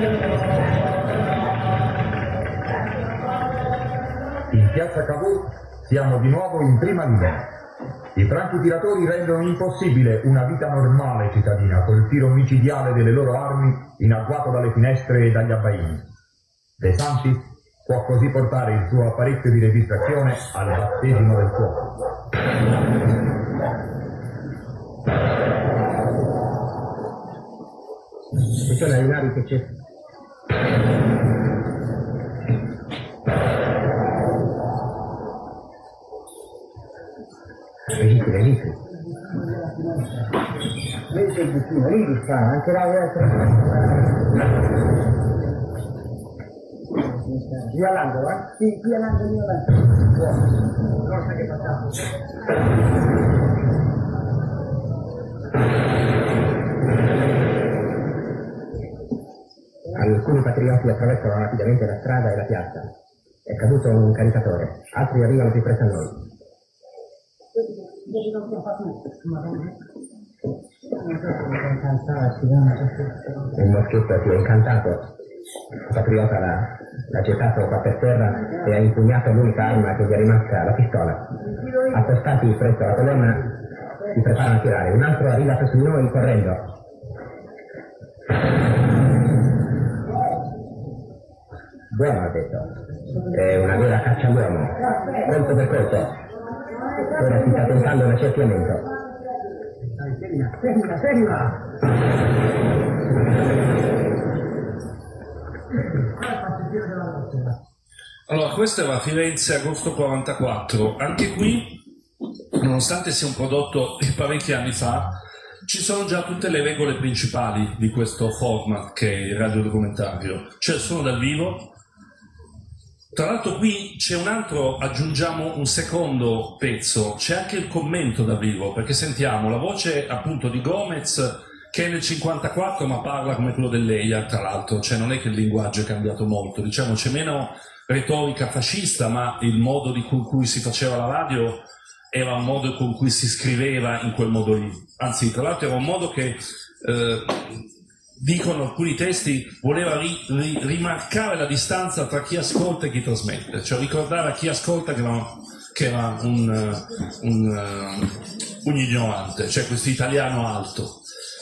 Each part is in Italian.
In piazza Cavour siamo di nuovo in prima linea. I franchi-tiratori rendono impossibile una vita normale cittadina col tiro micidiale delle loro armi in agguato dalle finestre e dagli abbaini. De Santis può così portare il suo apparecchio di registrazione al battesimo del fuoco. Attenzione ai navi che c'è. Registri. Vedi il buttino, lì sta, anche là. Via all'angolo, eh? Sì, via all'angolo. Cosa che facciamo? Alcuni patrioti attraversano rapidamente la strada e la piazza. È caduto un caricatore, altri arrivano più presto a noi. Il moschetto si è incantato. Il patriota l'ha gettato qua per terra e ha impugnato l'unica arma che gli è rimasta, la pistola. Appostati presso alla colonna, si preparano a tirare. Un altro arriva su noi correndo. Buono, ha detto. È una vera caccia all'uomo. Colpo per colpo. Ora si sta tentando un accerchiamento. Ferma! Allora, questa era Firenze agosto 44. Anche qui, nonostante sia un prodotto di parecchi anni fa, ci sono già tutte le regole principali di questo format che è il radiodocumentario. C'è il suono dal vivo. Tra l'altro qui c'è un altro, aggiungiamo un secondo pezzo, c'è anche il commento da vivo, perché sentiamo la voce appunto di Gomez che è nel 54 ma parla come quello dell'EIA, tra l'altro, cioè non è che il linguaggio è cambiato molto, diciamo c'è meno retorica fascista, ma il modo con cui si faceva la radio era un modo con cui si scriveva in quel modo lì, anzi tra l'altro era un modo che dicono alcuni testi, voleva rimarcare la distanza tra chi ascolta e chi trasmette, cioè ricordare a chi ascolta che era un ignorante, cioè questo italiano alto.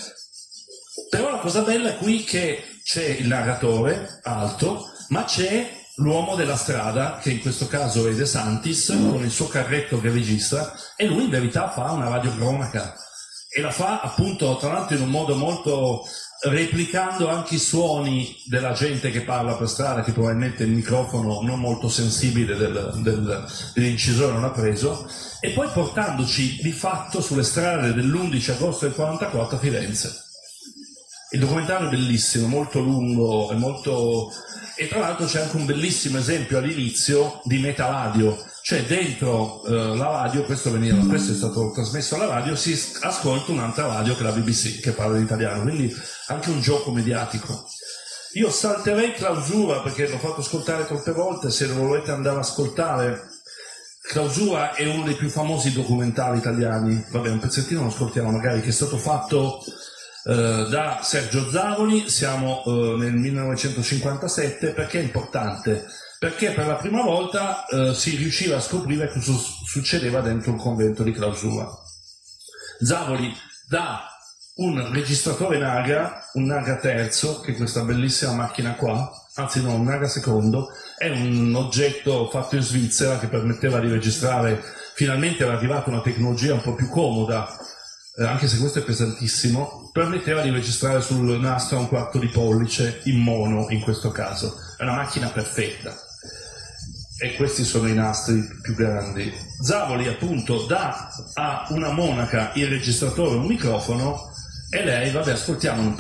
Però la cosa bella è qui che c'è il narratore alto, ma c'è l'uomo della strada, che in questo caso è De Santis, con il suo carretto che registra, e lui in verità fa una radiocronaca, e la fa appunto tra l'altro in un modo molto replicando anche i suoni della gente che parla per strada, che probabilmente il microfono non molto sensibile dell'incisore non ha preso, e poi portandoci di fatto sulle strade dell'11 agosto del 44 a Firenze. Il documentario è bellissimo, molto lungo e tra l'altro c'è anche un bellissimo esempio all'inizio di metaradio, cioè dentro la radio, questo è stato trasmesso alla radio, si ascolta un'altra radio che è la BBC, che parla in italiano, quindi anche un gioco mediatico. Io salterei Clausura perché l'ho fatto ascoltare troppe volte, se lo volete andare ad ascoltare. Clausura è uno dei più famosi documentari italiani, vabbè un pezzettino lo ascoltiamo magari, che è stato fatto da Sergio Zavoli, siamo nel 1957, perché è importante? Perché per la prima volta si riusciva a scoprire cosa succedeva dentro un convento di clausura. Zavoli dà un registratore Naga, un Naga terzo, che è questa bellissima macchina qua, anzi no, un Naga secondo, è un oggetto fatto in Svizzera che permetteva di registrare, finalmente era arrivata una tecnologia un po' più comoda, anche se questo è pesantissimo, permetteva di registrare sul nastro a 1/4 di pollice in mono in questo caso. È una macchina perfetta e questi sono i nastri più grandi. Zavoli appunto dà a una monaca il registratore, un microfono, e lei, vabbè, ascoltiamo un